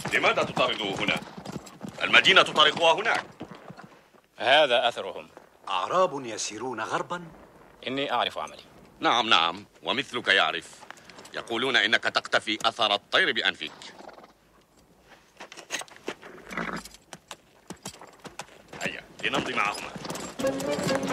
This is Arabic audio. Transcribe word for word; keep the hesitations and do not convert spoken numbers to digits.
لماذا تطارده هنا؟ المدينة طريقها هناك. هذا أثرهم. أعراب يسيرون غربا؟ إني أعرف عملي. نعم نعم، ومثلك يعرف. يقولون إنك تقتفي أثر الطير بأنفك. هيا لنمضي معهما.